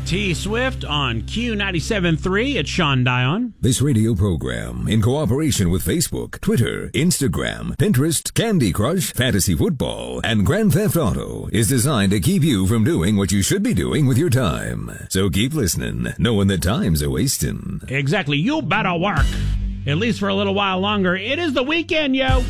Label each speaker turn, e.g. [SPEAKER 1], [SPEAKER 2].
[SPEAKER 1] T Swift on Q97.3. It's Sean Dion.
[SPEAKER 2] This radio program, in cooperation with Facebook, Twitter, Instagram, Pinterest, Candy Crush, Fantasy Football, and Grand Theft Auto, is designed to keep you from doing what you should be doing with your time. So keep listening, knowing that time's a-wasting.
[SPEAKER 1] Exactly. You better work. At least for a little while longer. It is the weekend, yo.